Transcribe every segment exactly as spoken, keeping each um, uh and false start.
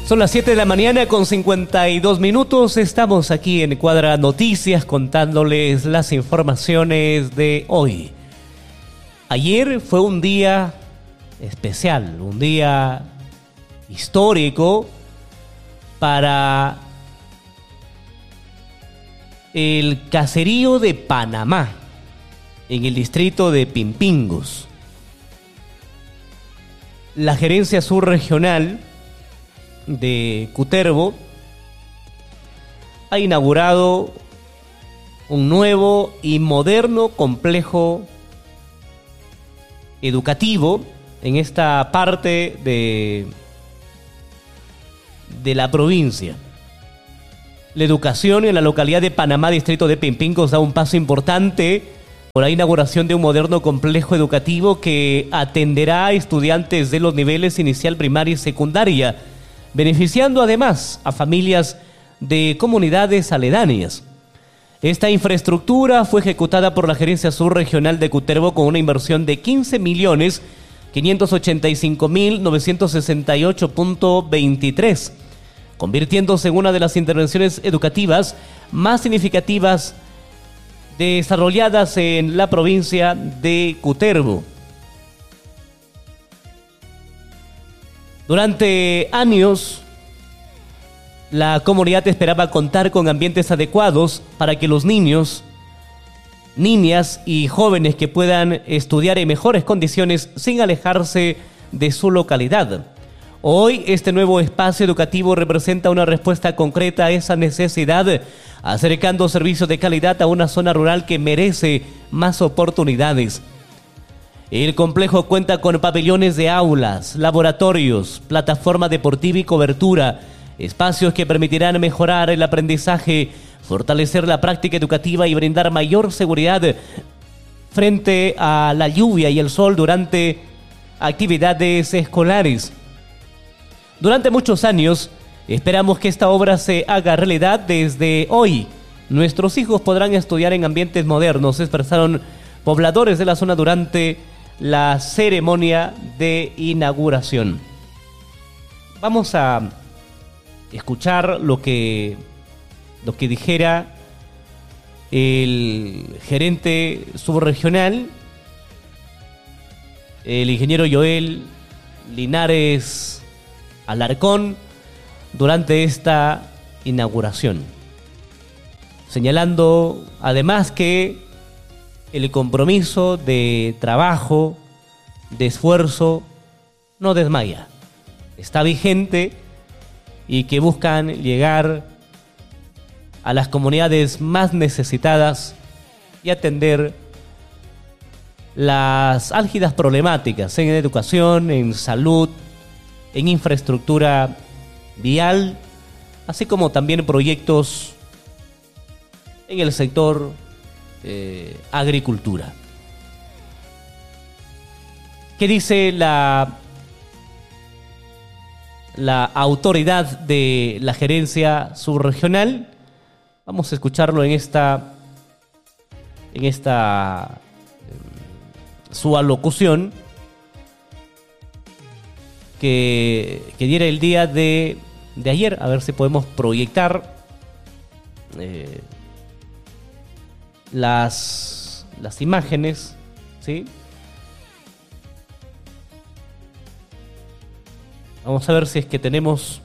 Son las siete de la mañana con cincuenta y dos minutos. Estamos aquí en Cuadra Noticias contándoles las informaciones de hoy. Ayer fue un día especial, un día histórico para el caserío de Panamá, en el distrito de Pimpingos. La Gerencia Subregional de Cutervo ha inaugurado un nuevo y moderno complejo educativo en esta parte de, de la provincia. La educación en la localidad de Panamá, distrito de Pimpingos, da un paso importante por la inauguración de un moderno complejo educativo que atenderá a estudiantes de los niveles inicial, primaria y secundaria, beneficiando además a familias de comunidades aledañas. Esta infraestructura fue ejecutada por la Gerencia Subregional de Cutervo con una inversión de quince millones quinientos ochenta y cinco mil novecientos sesenta y ocho punto veintitrés, convirtiéndose en una de las intervenciones educativas más significativas desarrolladas en la provincia de Cutervo. Durante años, la comunidad esperaba contar con ambientes adecuados para que los niños, niñas y jóvenes que puedan estudiar en mejores condiciones sin alejarse de su localidad. Hoy, este nuevo espacio educativo representa una respuesta concreta a esa necesidad, acercando servicios de calidad a una zona rural que merece más oportunidades. El complejo cuenta con pabellones de aulas, laboratorios, plataforma deportiva y cobertura, espacios que permitirán mejorar el aprendizaje, fortalecer la práctica educativa y brindar mayor seguridad frente a la lluvia y el sol durante actividades escolares. Durante muchos años, esperamos que esta obra se haga realidad. Desde hoy, nuestros hijos podrán estudiar en ambientes modernos, expresaron pobladores de la zona durante la ceremonia de inauguración. Vamos a escuchar lo que, lo que dijera el gerente subregional, el ingeniero Joel Linares Alarcón, durante esta inauguración, señalando además que el compromiso de trabajo, de esfuerzo, no desmaya, está vigente y que buscan llegar a las comunidades más necesitadas y atender las álgidas problemáticas en educación, en salud, en infraestructura vial, así como también proyectos en el sector eh, agricultura. ¿Qué dice la, la autoridad de la gerencia subregional? Vamos a escucharlo en esta, en esta eh, su alocución que, que diera el día de, de ayer. A ver si podemos proyectar eh, las, las imágenes, ¿sí? Vamos a ver si es que tenemos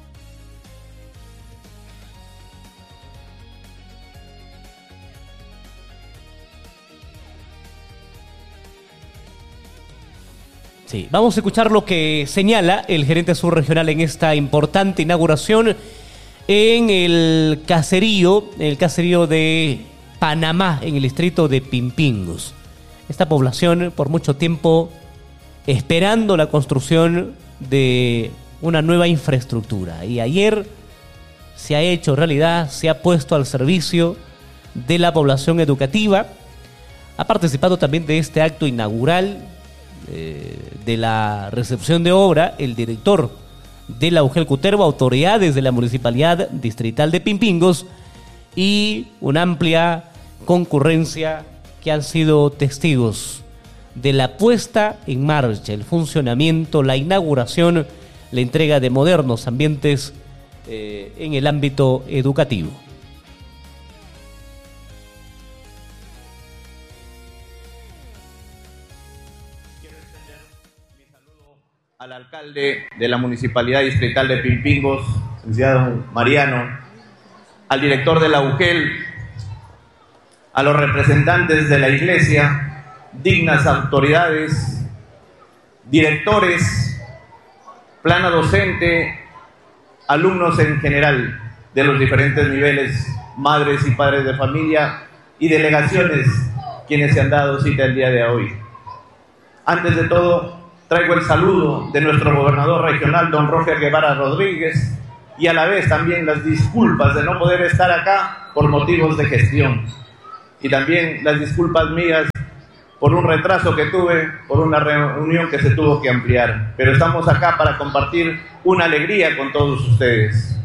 Sí, vamos a escuchar lo que señala el gerente subregional en esta importante inauguración en el caserío, en el caserío de Panamá, en el distrito de Pimpingos. Esta población por mucho tiempo esperando la construcción de una nueva infraestructura, y ayer se ha hecho realidad, se ha puesto al servicio de la población educativa. Ha participado también de este acto inaugural eh, de la recepción de obra el director de la U G E L Cutervo, autoridades de la Municipalidad Distrital de Pimpingos y una amplia concurrencia que han sido testigos de la puesta en marcha, el funcionamiento, la inauguración, la entrega de modernos ambientes eh, en el ámbito educativo. Al alcalde de la Municipalidad Distrital de Pilpingos, licenciado Mariano, al director de la U G E L, a los representantes de la Iglesia, dignas autoridades, directores, plana docente, alumnos en general de los diferentes niveles, madres y padres de familia y delegaciones quienes se han dado cita el día de hoy. Antes de todo, traigo el saludo de nuestro gobernador regional, don Roger Guevara Rodríguez, y a la vez también las disculpas de no poder estar acá por motivos de gestión. Y también las disculpas mías por un retraso que tuve, por una reunión que se tuvo que ampliar. Pero estamos acá para compartir una alegría con todos ustedes.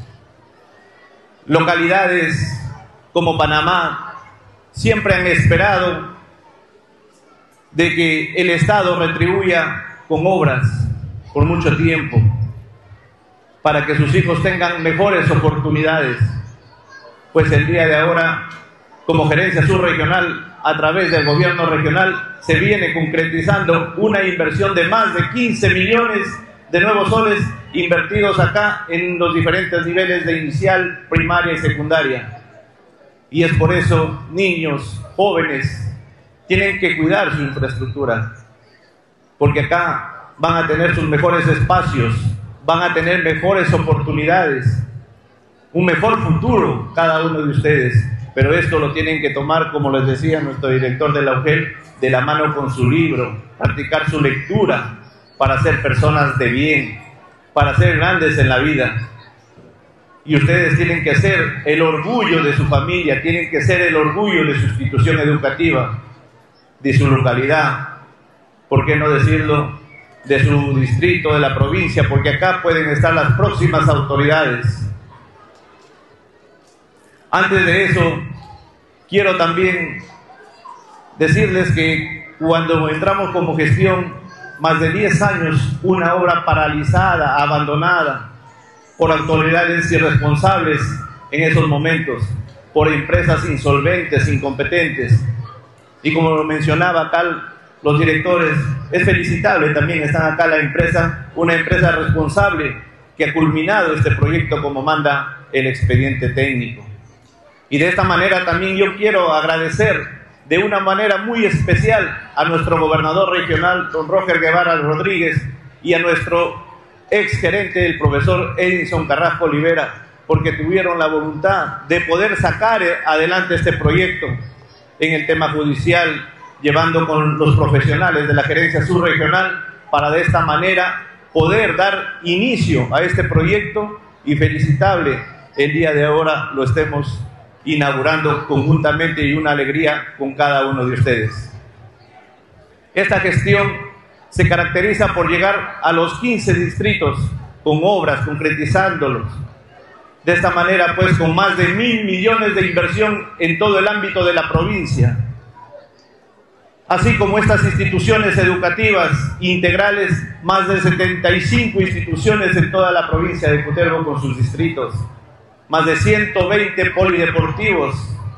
Localidades como Panamá siempre han esperado de que el Estado retribuya con obras por mucho tiempo, para que sus hijos tengan mejores oportunidades. Pues el día de ahora, como Gerencia Subregional, a través del gobierno regional, se viene concretizando una inversión de más de quince millones de nuevos soles invertidos acá en los diferentes niveles de inicial, primaria y secundaria. Y es por eso, niños, jóvenes, tienen que cuidar su infraestructura, porque acá van a tener sus mejores espacios, van a tener mejores oportunidades, un mejor futuro cada uno de ustedes. Pero esto lo tienen que tomar, como les decía nuestro director de la U G E L, de la mano con su libro, practicar su lectura para ser personas de bien, para ser grandes en la vida. Y ustedes tienen que ser el orgullo de su familia, tienen que ser el orgullo de su institución educativa, de su localidad, ¿por qué no decirlo?, de su distrito, de la provincia, porque acá pueden estar las próximas autoridades. Antes de eso, quiero también decirles que cuando entramos como gestión, más de diez años, una obra paralizada, abandonada, por autoridades irresponsables en esos momentos, por empresas insolventes, incompetentes. Y como lo mencionaba acá los directores, es felicitable también, están acá la empresa, una empresa responsable que ha culminado este proyecto como manda el expediente técnico. Y de esta manera también yo quiero agradecer de una manera muy especial a nuestro gobernador regional, don Roger Guevara Rodríguez, y a nuestro ex gerente, el profesor Edison Carrasco Olivera, porque tuvieron la voluntad de poder sacar adelante este proyecto en el tema judicial, llevando con los profesionales de la Gerencia Subregional para de esta manera poder dar inicio a este proyecto, y felicitable el día de ahora lo estemos inaugurando conjuntamente y una alegría con cada uno de ustedes. Esta gestión se caracteriza por llegar a los quince distritos con obras, concretizándolos. De esta manera, pues, con más de mil millones de inversión en todo el ámbito de la provincia. Así como estas instituciones educativas integrales, más de setenta y cinco instituciones en toda la provincia de Cutervo con sus distritos, más de ciento veinte polideportivos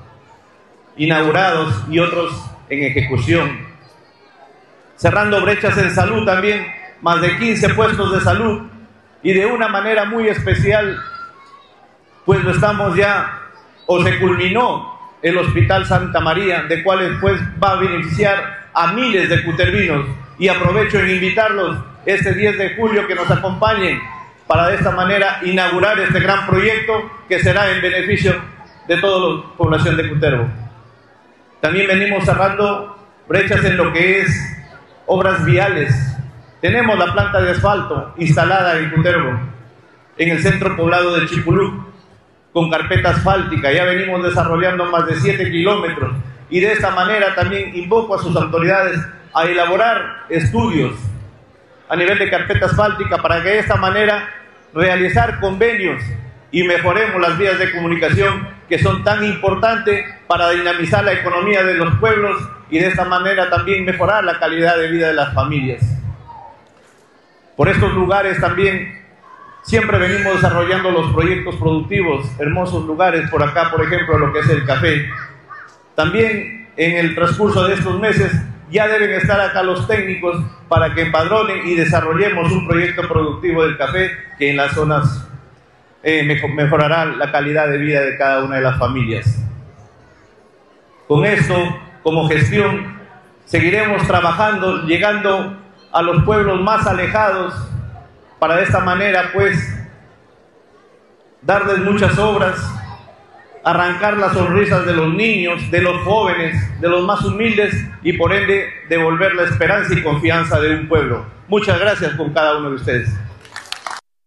inaugurados y otros en ejecución. Cerrando brechas en salud también, más de quince puestos de salud, y de una manera muy especial, pues lo estamos ya, o se culminó el Hospital Santa María, de cuales pues va a beneficiar a miles de cutervinos, y aprovecho en invitarlos este diez de julio que nos acompañen para de esta manera inaugurar este gran proyecto que será en beneficio de toda la población de Cutervo. También venimos cerrando brechas en lo que es obras viales. Tenemos la planta de asfalto instalada en Cutervo, en el centro poblado de Chipulú, con carpeta asfáltica. Ya venimos desarrollando más de siete kilómetros, y de esta manera también invoco a sus autoridades a elaborar estudios a nivel de carpeta asfáltica para que de esta manera realizar convenios y mejoremos las vías de comunicación que son tan importantes para dinamizar la economía de los pueblos y de esta manera también mejorar la calidad de vida de las familias. Por estos lugares también Siempre venimos desarrollando los proyectos productivos, hermosos lugares por acá, por ejemplo, lo que es el café. También en el transcurso de estos meses ya deben estar acá los técnicos para que empadronen y desarrollemos un proyecto productivo del café que en las zonas eh, mejorará la calidad de vida de cada una de las familias. Con esto, como gestión, seguiremos trabajando, llegando a los pueblos más alejados, para de esta manera, pues, darles muchas obras, arrancar las sonrisas de los niños, de los jóvenes, de los más humildes y, por ende, devolver la esperanza y confianza de un pueblo. Muchas gracias con cada uno de ustedes.